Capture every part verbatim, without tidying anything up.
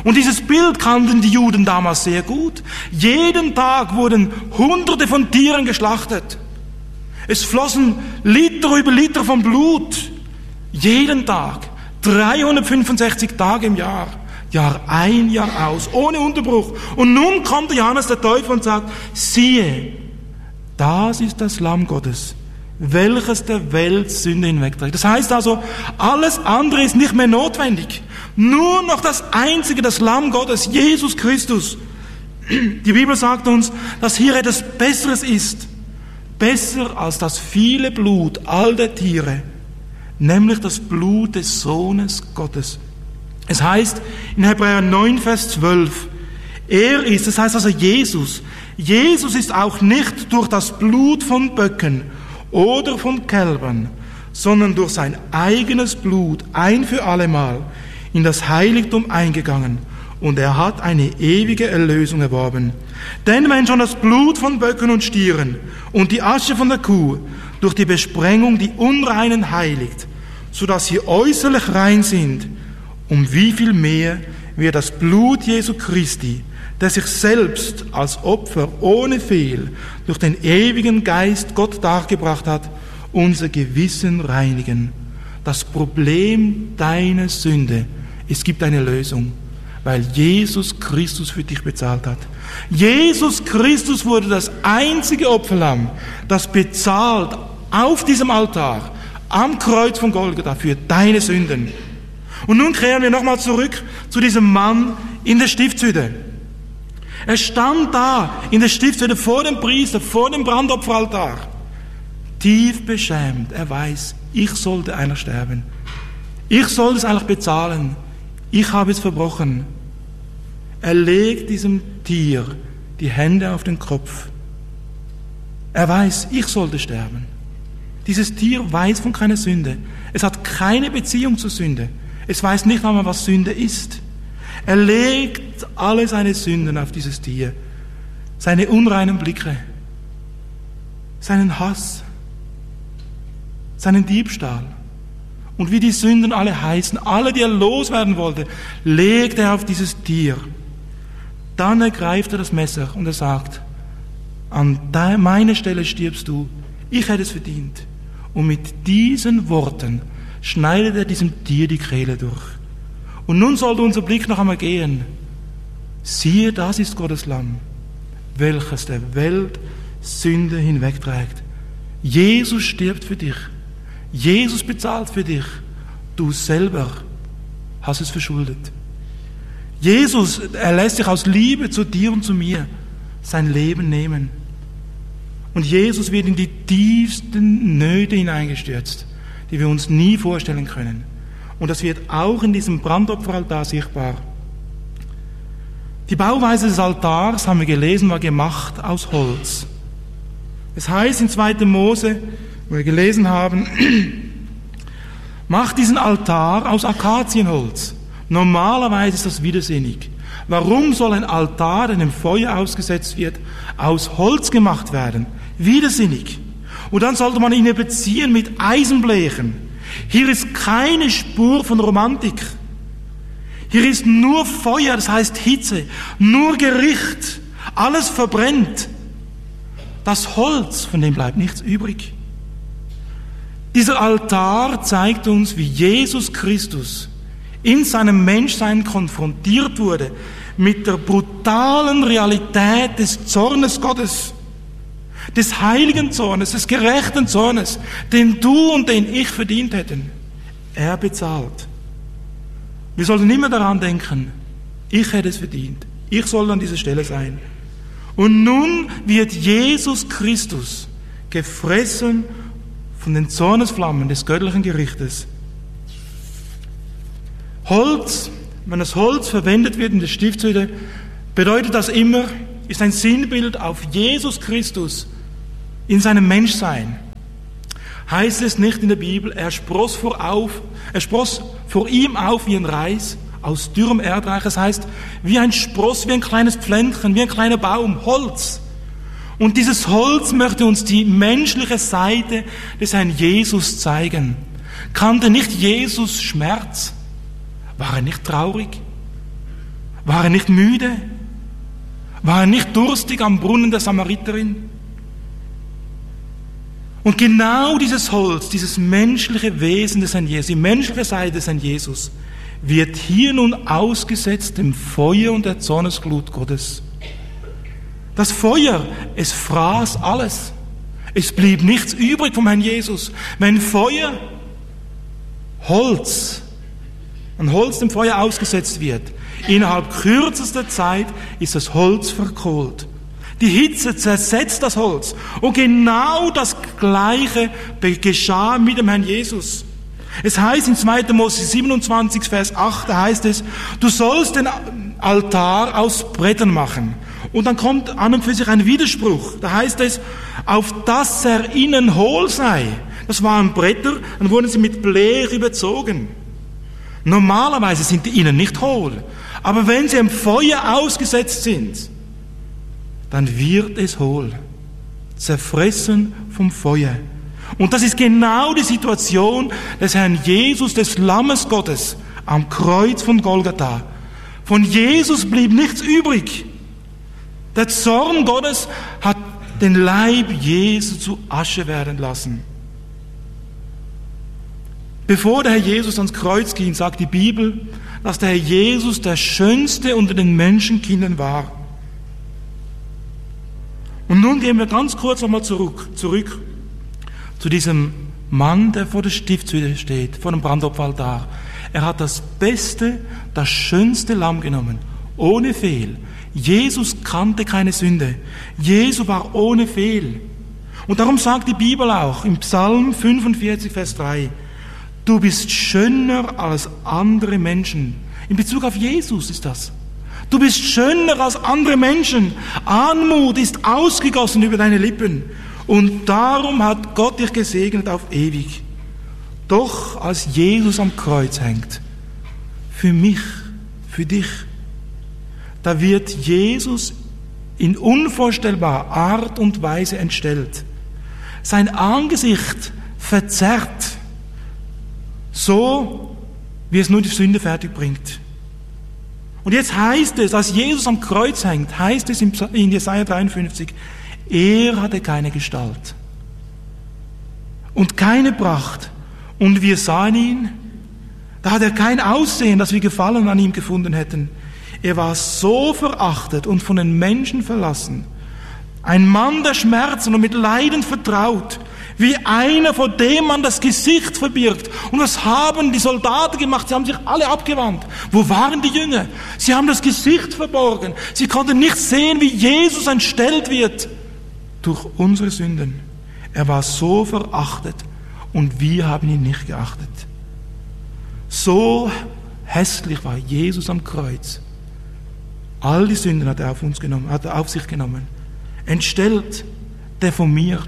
Und dieses Bild kannten die Juden damals sehr gut. Jeden Tag wurden Hunderte von Tieren geschlachtet. Es flossen Liter über Liter von Blut. Jeden Tag. dreihundertfünfundsechzig Tage im Jahr. Jahr ein, Jahr aus. Ohne Unterbruch. Und nun kommt Johannes der Täufer und sagt, siehe, das ist das Lamm Gottes, welches der Welt Sünde hinwegträgt. Das heißt also, alles andere ist nicht mehr notwendig. Nur noch das Einzige, das Lamm Gottes, Jesus Christus. Die Bibel sagt uns, dass hier etwas Besseres ist. Besser als das viele Blut all der Tiere, nämlich das Blut des Sohnes Gottes. Es heißt in Hebräer neun, Vers zwölf, er ist, das heißt also Jesus, Jesus ist auch nicht durch das Blut von Böcken oder von Kälbern, sondern durch sein eigenes Blut ein für allemal in das Heiligtum eingegangen, und er hat eine ewige Erlösung erworben. Denn wenn schon das Blut von Böcken und Stieren und die Asche von der Kuh durch die Besprengung die Unreinen heiligt, so dass sie äußerlich rein sind, um wie viel mehr wird das Blut Jesu Christi, der sich selbst als Opfer ohne Fehl durch den ewigen Geist Gott dargebracht hat, unser Gewissen reinigen. Das Problem deiner Sünde, es gibt eine Lösung, weil Jesus Christus für dich bezahlt hat. Jesus Christus wurde das einzige Opferlamm, das bezahlt auf diesem Altar, am Kreuz von Golgatha für deine Sünden. Und nun kehren wir nochmal zurück zu diesem Mann in der Stiftshütte. Er stand da in der Stiftshütte vor dem Priester, vor dem Brandopferaltar, tief beschämt. Er weiß, ich sollte einer sterben. Ich sollte es eigentlich bezahlen. Ich habe es verbrochen. Er legt diesem Tier die Hände auf den Kopf. Er weiß, ich sollte sterben. Dieses Tier weiß von keiner Sünde. Es hat keine Beziehung zur Sünde. Es weiß nicht einmal, was Sünde ist. Er legt alle seine Sünden auf dieses Tier. Seine unreinen Blicke, seinen Hass, seinen Diebstahl. Und wie die Sünden alle heißen, alle, die er loswerden wollte, legt er auf dieses Tier. Dann ergreift er das Messer und er sagt, an meine Stelle stirbst du, ich hätte es verdient. Und mit diesen Worten schneidet er diesem Tier die Kehle durch. Und nun sollte unser Blick noch einmal gehen. Siehe, das ist Gottes Lamm, welches der Welt Sünde hinwegträgt. Jesus stirbt für dich. Jesus bezahlt für dich. Du selber hast es verschuldet. Jesus, er lässt sich aus Liebe zu dir und zu mir sein Leben nehmen. Und Jesus wird in die tiefsten Nöte hineingestürzt, die wir uns nie vorstellen können. Und das wird auch in diesem Brandopferaltar sichtbar. Die Bauweise des Altars, haben wir gelesen, war gemacht aus Holz. Es heißt in zweiter Mose, wo wir gelesen haben, macht diesen Altar aus Akazienholz. Normalerweise ist das widersinnig. Warum soll ein Altar, der dem Feuer ausgesetzt wird, aus Holz gemacht werden? Widersinnig. Und dann sollte man ihn beziehen mit Eisenblechen. Hier ist keine Spur von Romantik. Hier ist nur Feuer, das heißt Hitze, nur Gericht. Alles verbrennt. Das Holz, von dem bleibt nichts übrig. Dieser Altar zeigt uns, wie Jesus Christus in seinem Menschsein konfrontiert wurde mit der brutalen Realität des Zornes Gottes, des heiligen Zornes, des gerechten Zornes, den du und den ich verdient hätten. Er bezahlt. Wir sollten immer daran denken, ich hätte es verdient. Ich soll an dieser Stelle sein. Und nun wird Jesus Christus gefressen von den Zornesflammen des göttlichen Gerichtes. Holz, wenn das Holz verwendet wird in der Stiftshütte, bedeutet das immer, ist ein Sinnbild auf Jesus Christus in seinem Menschsein. Heißt es nicht in der Bibel, er spross vor, auf, er spross vor ihm auf wie ein Reis aus dürrem Erdreich. Das heißt, wie ein Spross, wie ein kleines Pflänzchen, wie ein kleiner Baum, Holz. Und dieses Holz möchte uns die menschliche Seite des Herrn Jesus zeigen. Kannte nicht Jesus Schmerz? War er nicht traurig? War er nicht müde? War er nicht durstig am Brunnen der Samariterin? Und genau dieses Holz, dieses menschliche Wesen des Herrn Jesus, die menschliche Seite des Herrn Jesus, wird hier nun ausgesetzt dem Feuer und der Zornesglut Gottes. Das Feuer, es fraß alles. Es blieb nichts übrig vom Herrn Jesus. Wenn Feuer, Holz, ein Holz dem Feuer ausgesetzt wird, innerhalb kürzester Zeit ist das Holz verkohlt. Die Hitze zersetzt das Holz. Und genau das Gleiche geschah mit dem Herrn Jesus. Es heißt in zweiter Mose siebenundzwanzig, Vers acht, da heißt es, du sollst den Altar aus Brettern machen. Und dann kommt an und für sich ein Widerspruch. Da heißt es, auf dass er innen hohl sei. Das waren Bretter, dann wurden sie mit Blech überzogen. Normalerweise sind die innen nicht hohl. Aber wenn sie im Feuer ausgesetzt sind, dann wird es hohl. Zerfressen vom Feuer. Und das ist genau die Situation des Herrn Jesus, des Lammes Gottes, am Kreuz von Golgatha. Von Jesus blieb nichts übrig. Der Zorn Gottes hat den Leib Jesu zu Asche werden lassen. Bevor der Herr Jesus ans Kreuz ging, sagt die Bibel, dass der Herr Jesus der Schönste unter den Menschenkindern war. Und nun gehen wir ganz kurz nochmal zurück, zurück zu diesem Mann, der vor der Stiftshütte steht, vor dem Brandopferaltar. Er hat das beste, das schönste Lamm genommen, ohne Fehl. Jesus kannte keine Sünde. Jesus war ohne Fehl. Und darum sagt die Bibel auch im Psalm fünfundvierzig, Vers drei, du bist schöner als andere Menschen. In Bezug auf Jesus ist das. Du bist schöner als andere Menschen. Anmut ist ausgegossen über deine Lippen. Und darum hat Gott dich gesegnet auf ewig. Doch als Jesus am Kreuz hängt, für mich, für dich, da wird Jesus in unvorstellbarer Art und Weise entstellt. Sein Angesicht verzerrt, so wie es nur die Sünde fertig bringt. Und jetzt heißt es, als Jesus am Kreuz hängt, heißt es in Jesaja dreiundfünfzig, er hatte keine Gestalt und keine Pracht. Und wir sahen ihn, da hat er kein Aussehen, dass wir Gefallen an ihm gefunden hätten. Er war so verachtet und von den Menschen verlassen. Ein Mann der Schmerzen und mit Leiden vertraut, wie einer, vor dem man das Gesicht verbirgt. Und was haben die Soldaten gemacht? Sie haben sich alle abgewandt. Wo waren die Jünger? Sie haben das Gesicht verborgen. Sie konnten nicht sehen, wie Jesus entstellt wird durch unsere Sünden. Er war so verachtet und wir haben ihn nicht geachtet. So hässlich war Jesus am Kreuz. All die Sünden hat er auf uns genommen, hat er auf sich genommen. Entstellt, deformiert.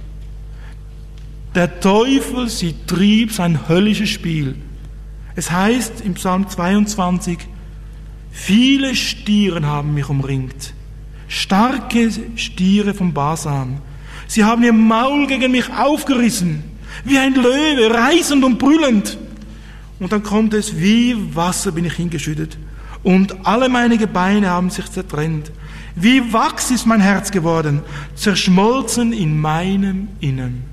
Der Teufel, sie trieb sein höllisches Spiel. Es heißt im Psalm zweiundzwanzig, viele Stiere haben mich umringt, starke Stiere vom Basan. Sie haben ihr Maul gegen mich aufgerissen, wie ein Löwe, reißend und brüllend. Und dann kommt es, wie Wasser bin ich hingeschüttet, und alle meine Gebeine haben sich zertrennt. Wie Wachs ist mein Herz geworden, zerschmolzen in meinem Innern.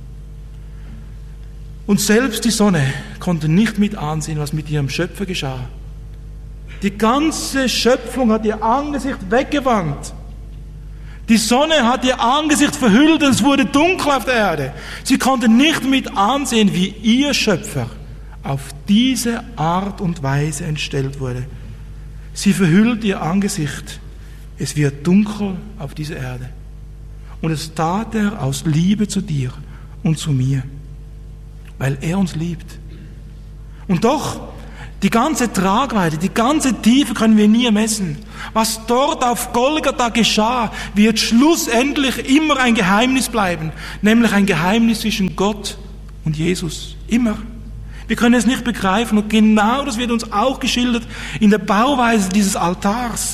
Und selbst die Sonne konnte nicht mit ansehen, was mit ihrem Schöpfer geschah. Die ganze Schöpfung hat ihr Angesicht weggewandt. Die Sonne hat ihr Angesicht verhüllt und es wurde dunkel auf der Erde. Sie konnte nicht mit ansehen, wie ihr Schöpfer auf diese Art und Weise entstellt wurde. Sie verhüllt ihr Angesicht. Es wird dunkel auf dieser Erde. Und es tat er aus Liebe zu dir und zu mir, weil er uns liebt. Und doch, die ganze Tragweite, die ganze Tiefe können wir nie messen. Was dort auf Golgatha geschah, wird schlussendlich immer ein Geheimnis bleiben, nämlich ein Geheimnis zwischen Gott und Jesus. Immer. Wir können es nicht begreifen und genau das wird uns auch geschildert in der Bauweise dieses Altars.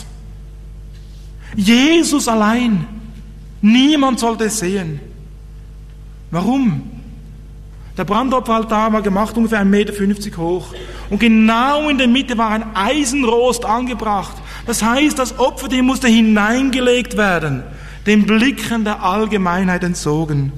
Jesus allein. Niemand sollte es sehen. Warum? Der Brandopferaltar war gemacht ungefähr ein Meter fünfzig hoch und genau in der Mitte war ein Eisenrost angebracht. Das heißt, das Opfer, dem musste hineingelegt werden, den Blicken der Allgemeinheit entzogen.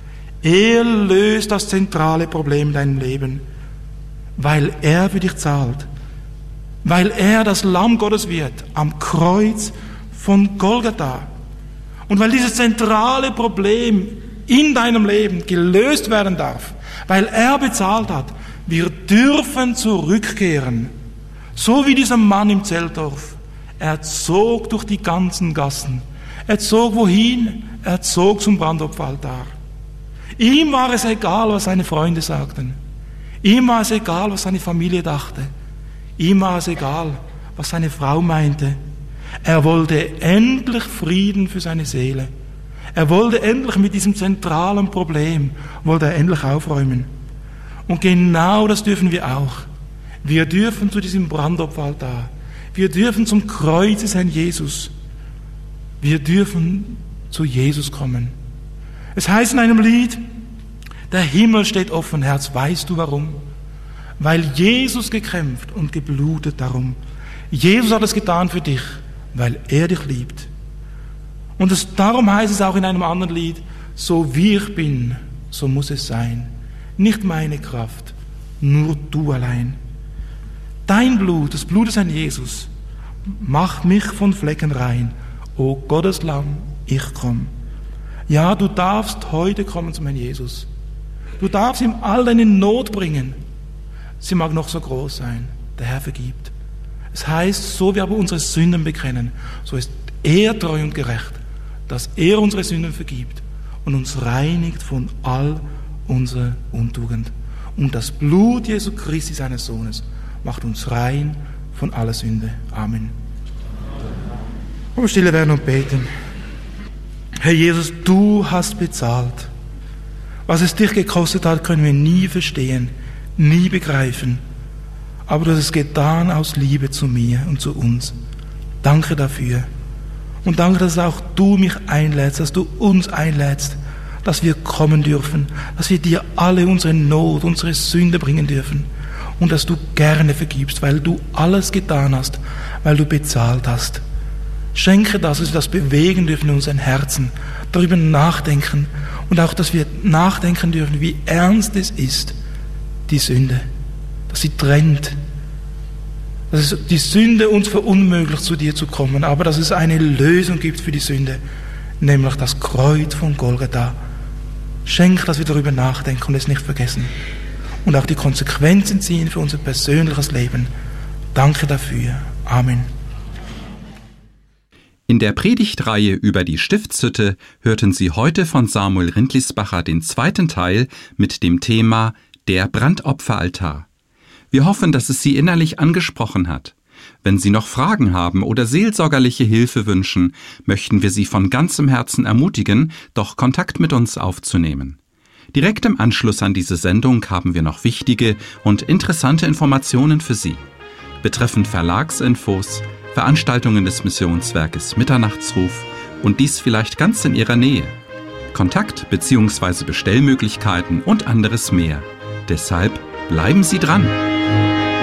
Er löst das zentrale Problem in deinem Leben, weil er für dich zahlt, weil er das Lamm Gottes wird am Kreuz von Golgatha. Und weil dieses zentrale Problem in deinem Leben gelöst werden darf, weil er bezahlt hat, wir dürfen zurückkehren. So wie dieser Mann im Zeltdorf. Er zog durch die ganzen Gassen. Er zog wohin? Er zog zum Brandopferaltar. Ihm war es egal, was seine Freunde sagten. Ihm war es egal, was seine Familie dachte. Ihm war es egal, was seine Frau meinte. Er wollte endlich Frieden für seine Seele. Er wollte endlich mit diesem zentralen Problem, wollte er endlich aufräumen. Und genau das dürfen wir auch. Wir dürfen zu diesem Brandopferaltar. Wir dürfen zum Kreuz des Herrn Jesus. Wir dürfen zu Jesus kommen. Es heißt in einem Lied, der Himmel steht offen, Herz, weißt du warum? Weil Jesus gekämpft und geblutet darum. Jesus hat es getan für dich, weil er dich liebt. Und es, darum heißt es auch in einem anderen Lied, so wie ich bin, so muss es sein. Nicht meine Kraft, nur du allein. Dein Blut, das Blut des Herrn Jesus, macht mich von Flecken rein. O Gottes Lamm, ich komm. Ja, du darfst heute kommen zum Herrn Jesus. Du darfst ihm all deine Not bringen. Sie mag noch so groß sein. Der Herr vergibt. Es heißt, so wir aber unsere Sünden bekennen, so ist er treu und gerecht, dass er unsere Sünden vergibt und uns reinigt von all unserer Untugend. Und das Blut Jesu Christi, seines Sohnes, macht uns rein von aller Sünde. Amen. Wollen wir stille werden und beten. Herr Jesus, du hast bezahlt. Was es dich gekostet hat, können wir nie verstehen, nie begreifen. Aber du hast es getan aus Liebe zu mir und zu uns. Danke dafür. Und danke, dass auch du mich einlädst, dass du uns einlädst, dass wir kommen dürfen, dass wir dir alle unsere Not, unsere Sünde bringen dürfen. Und dass du gerne vergibst, weil du alles getan hast, weil du bezahlt hast. Schenke das, dass wir das bewegen dürfen in unseren Herzen, darüber nachdenken und auch, dass wir nachdenken dürfen, wie ernst es ist, die Sünde, dass sie trennt, dass es die Sünde uns verunmöglicht, zu dir zu kommen, aber dass es eine Lösung gibt für die Sünde, nämlich das Kreuz von Golgatha. Schenke, dass wir darüber nachdenken und es nicht vergessen und auch die Konsequenzen ziehen für unser persönliches Leben. Danke dafür. Amen. In der Predigtreihe über die Stiftshütte hörten Sie heute von Samuel Rindlisbacher den zweiten Teil mit dem Thema Der Brandopferaltar. Wir hoffen, dass es Sie innerlich angesprochen hat. Wenn Sie noch Fragen haben oder seelsorgerliche Hilfe wünschen, möchten wir Sie von ganzem Herzen ermutigen, doch Kontakt mit uns aufzunehmen. Direkt im Anschluss an diese Sendung haben wir noch wichtige und interessante Informationen für Sie. Betreffend Verlagsinfos, Veranstaltungen des Missionswerkes Mitternachtsruf und dies vielleicht ganz in Ihrer Nähe. Kontakt- bzw. Bestellmöglichkeiten und anderes mehr. Deshalb bleiben Sie dran!